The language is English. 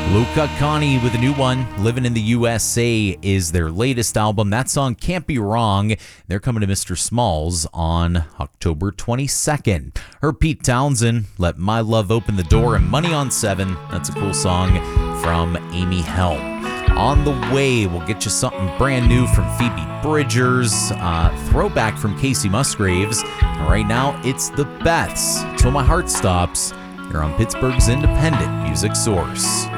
Luca Connie with a new one. Living in the USA is their latest album. That song Can't Be Wrong. They're coming to Mr. Smalls on October 22nd. Her Pete Townsend, Let My Love Open the Door, and Money on 7. That's a cool song from Amy Helm. On the way, we'll get you something brand new from Phoebe Bridgers, throwback from Casey Musgraves. And right now, it's the Beths. Till My Heart Stops. You're on Pittsburgh's independent music source.